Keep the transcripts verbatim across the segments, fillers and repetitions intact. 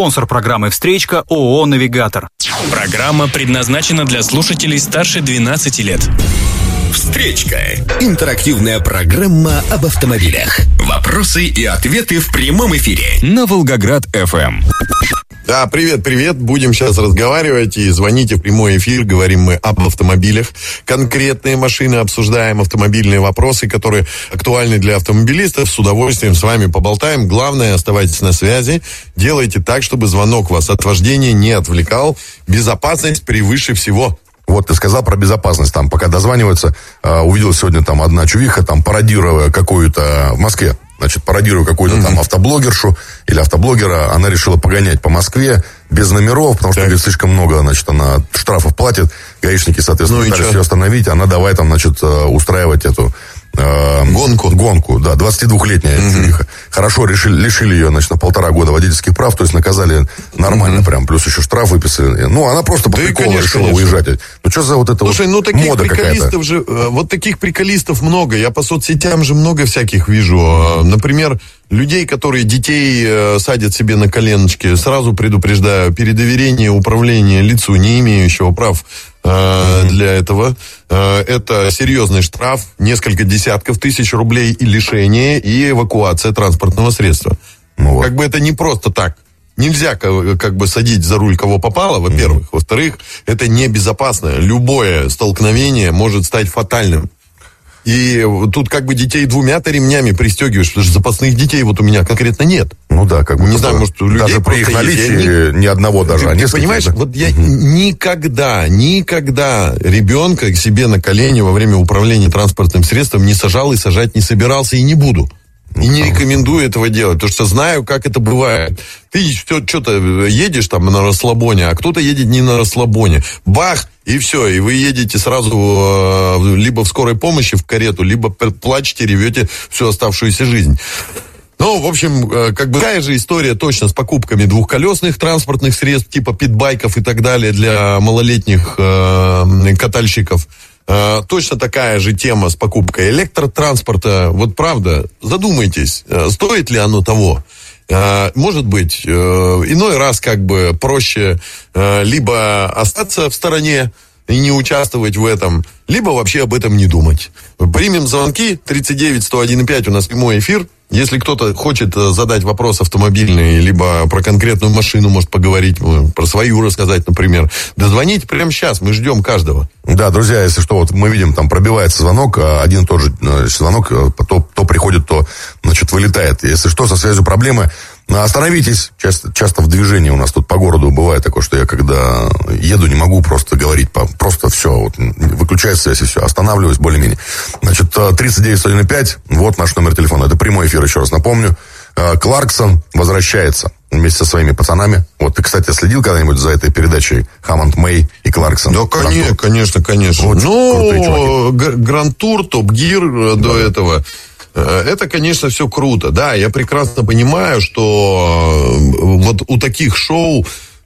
Спонсор программы «Встречка» ООО «Навигатор». Программа предназначена для слушателей старше двенадцати лет. «Встречка» – интерактивная программа об автомобилях. Вопросы и ответы в прямом эфире на Волгоград-эф эм. Да, привет-привет. Будем сейчас разговаривать и звоните в прямой эфир. Говорим мы об автомобилях. Конкретные машины обсуждаем, автомобильные вопросы, которые актуальны для автомобилистов. С удовольствием с вами поболтаем. Главное, оставайтесь на связи. Делайте так, чтобы звонок вас от вождения не отвлекал. Безопасность превыше всего. Вот ты сказал про безопасность, там, пока дозваниваются, э, увидел сегодня там одна чувиха, там, пародируя какую-то в Москве, значит, пародируя какую-то mm-hmm. там автоблогершу или автоблогера, она решила погонять по Москве без номеров, потому что, говорит, слишком много, значит, она штрафов платит, гаишники, соответственно, ну, пытались ее остановить, она давай там, значит, устраивать эту э, гонку. Гонку, да, двадцатидвухлетняя mm-hmm. чувиха. Хорошо, решили, лишили ее, значит, на полтора года водительских прав, то есть наказали нормально mm-hmm. прям, плюс еще штраф выписали. Ну, она просто по да приколу конечно, решила конечно. уезжать. Ну, что за вот это Слушай, вот ну, таких мода какая-то? Же, вот таких приколистов много. Я по соцсетям же много всяких вижу. Например, людей, которые детей э, садят себе на коленочки, сразу предупреждаю, передоверение управления лицу, не имеющего прав э, mm-hmm. для этого, э, это серьезный штраф, несколько десятков тысяч рублей и лишение, и эвакуация транспортного средства. Ну, вот. Как бы это не просто так. Нельзя как бы садить за руль кого попало, во-первых. Mm-hmm. Во-вторых, это небезопасно. Любое столкновение может стать фатальным. И тут как бы детей двумя-то ремнями пристегиваешь, потому что запасных детей вот у меня конкретно нет. Ну да, как бы. Не знаю, может, у людей даже при их наличии ни одного даже, ты, а несколько. Понимаешь, да? вот я угу. никогда, никогда ребенка к себе на колени во время управления транспортным средством не сажал и сажать не собирался и не буду. И не рекомендую этого делать, потому что знаю, как это бывает. Ты что-то едешь там на расслабоне, а кто-то едет не на расслабоне. Бах, и все, и вы едете сразу э, либо в скорой помощи в карету, либо плачете, ревете всю оставшуюся жизнь. Ну, в общем, э, как бы такая же история точно с покупками двухколесных транспортных средств, типа питбайков и так далее для малолетних э, катальщиков. Uh, точно такая же тема с покупкой электротранспорта. Вот правда, задумайтесь, uh, стоит ли оно того. Uh, может быть, uh, иной раз как бы проще uh, либо остаться в стороне и не участвовать в этом, либо вообще об этом не думать. Примем звонки. тридцать девять сто один пять у нас прямой эфир. Если кто-то хочет задать вопрос автомобильный, либо про конкретную машину может поговорить, про свою рассказать, например, дозвоните прямо сейчас, мы ждем каждого. Да, друзья, если что, вот мы видим, там пробивается звонок, один и тот же звонок, то, то приходит, то, значит, вылетает. Если что, со связью проблемы, остановитесь. Часто, часто в движении у нас тут по городу бывает такое, что я когда еду, не могу просто говорить, просто все, вот, выключаю связь и все, останавливаюсь более-менее. Значит, тридцать девять сто один пять, вот наш номер телефона, это прямой эфир, еще раз напомню. Кларксон возвращается вместе со своими пацанами. Вот ты, кстати, следил когда-нибудь за этой передачей Хаммонд, Мэй и Кларксон? Да, конечно, конечно, конечно. Вот, ну, Гранд-тур, Топ-гир до этого. Это, конечно, все круто. Да, я прекрасно понимаю, что вот у таких шоу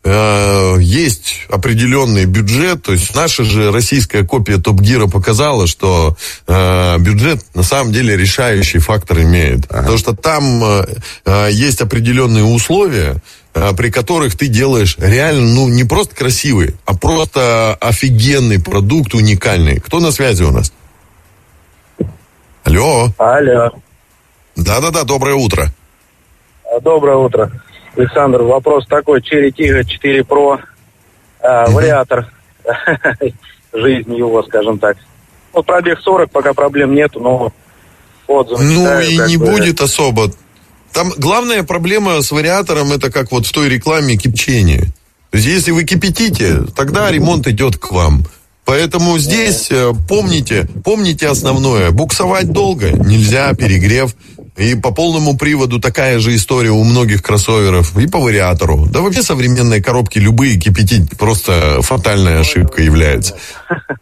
э, есть определенный бюджет. То есть наша же российская копия Топ-гира показала, что э, бюджет на самом деле решающий фактор имеет. Ага. Потому что там э, есть определенные условия, э, при которых ты делаешь реально, ну, не просто красивый, а просто офигенный продукт, уникальный. Кто на связи у нас? Алло. Алло. Да-да-да, доброе утро. Доброе утро. Александр, вопрос такой. Черри Тигр четыре Про, а, вариатор жизни его, скажем так. Ну, пробег сорок, пока проблем нету, но отзывы Ну, читаю, и не бы... будет особо. Там главная проблема с вариатором, это как вот в той рекламе кипячение. То есть, если вы кипятите, тогда ремонт идет к вам. Поэтому здесь помните, помните основное. Буксовать долго нельзя, перегрев. И по полному приводу такая же история у многих кроссоверов. И по вариатору. Да вообще современные коробки любые кипятить просто фатальная ошибка является.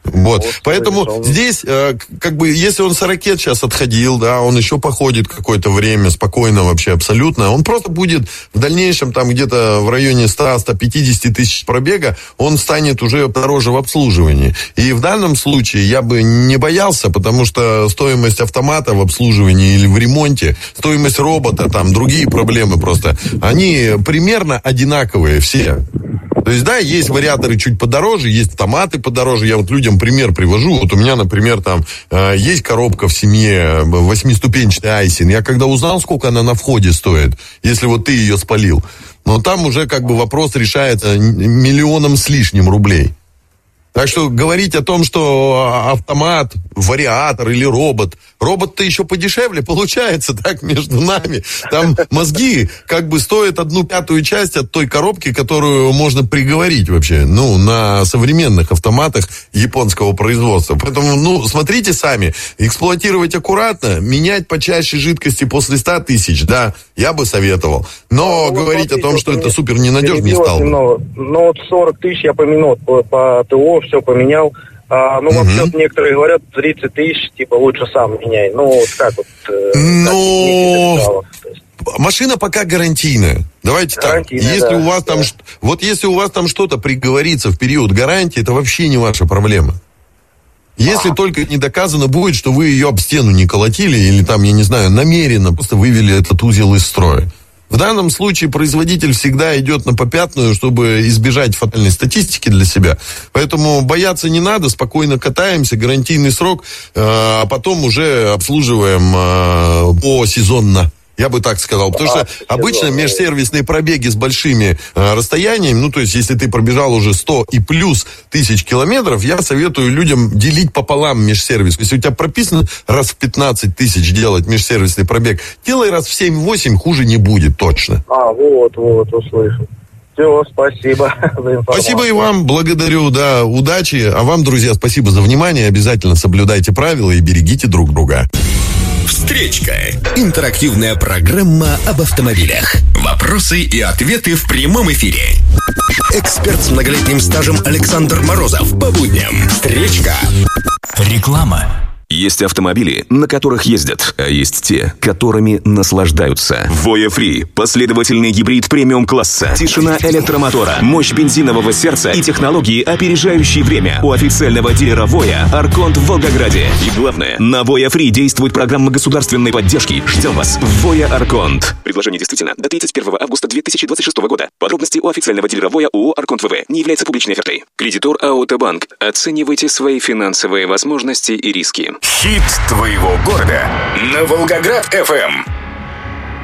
Вот, Вот, поэтому он... здесь, э, как бы, если он с ракет сейчас отходил, да, он еще походит какое-то время спокойно вообще абсолютно, он просто будет в дальнейшем там где-то в районе сто - сто пятьдесят тысяч пробега, он станет уже дороже в обслуживании. И в данном случае я бы не боялся, потому что стоимость автомата в обслуживании или в ремонте, стоимость робота, там, другие проблемы просто, они примерно одинаковые все. То есть, да, есть вариаторы чуть подороже, есть автоматы подороже. Я вот людям пример привожу. Вот у меня, например, там э, есть коробка в семье восьмиступенчатый Айсин. Я когда узнал, сколько она на входе стоит, если вот ты ее спалил, но там уже как бы вопрос решается миллионом с лишним рублей. Так что говорить о том, что автомат, вариатор или робот, робот-то еще подешевле получается, так, между нами. Там мозги как бы стоят одну пятую часть от той коробки, которую можно приговорить вообще, ну, на современных автоматах японского производства. Поэтому, ну, смотрите сами, эксплуатировать аккуратно, менять почаще жидкости после ста тысяч, да, я бы советовал. Но ну, говорить вот, о том, что это супер ненадежно, не стал бы. Ну, вот сорок тысяч я поменял по, по ТО, все поменял. А, ну, вообще, угу. некоторые говорят, тридцать тысяч, типа, лучше сам меняй. Ну, вот как вот... Э, ну, как машина пока гарантийная. Давайте так. Если да, у вас да. там... Вот если у вас там что-то приговорится в период гарантии, это вообще не ваша проблема. Если а. только не доказано будет, что вы ее об стену не колотили, или там, я не знаю, намеренно просто вывели этот узел из строя. В данном случае производитель всегда идет на попятную, чтобы избежать фатальной статистики для себя. Поэтому бояться не надо, спокойно катаемся, гарантийный срок, а потом уже обслуживаем посезонно. Я бы так сказал, потому что обычно межсервисные пробеги с большими э, расстояниями, ну, то есть, если ты пробежал уже сто и плюс тысяч километров, я советую людям делить пополам межсервис. Если у тебя прописано раз в пятнадцать тысяч делать межсервисный пробег, делай раз в семь-восемь, хуже не будет точно. А, вот, вот, услышал. Все, спасибо за информацию. Спасибо и вам, благодарю, да, удачи. А вам, друзья, спасибо за внимание. Обязательно соблюдайте правила и берегите друг друга. Встречка. Интерактивная программа об автомобилях. Вопросы и ответы в прямом эфире. Эксперт с многолетним стажем Александр Морозов. По будням. Встречка. Реклама. Есть автомобили, на которых ездят, а есть те, которыми наслаждаются. Voya Free – последовательный гибрид премиум-класса. Тишина электромотора, мощь бензинового сердца и технологии, опережающие время. У официального дилера Voya Арконт в Волгограде. И главное, на Voya Free действует программа государственной поддержки. Ждем вас в Voya Арконт. Предложение действительно до тридцать первого августа две тысячи двадцать шестого года. Подробности у официального дилера Voya ООО Арконт ВВ. Не является публичной офертой. Кредитор АО Т-Банк. Оценивайте свои финансовые возможности и риски. Хит твоего города на Волгоград эф эм.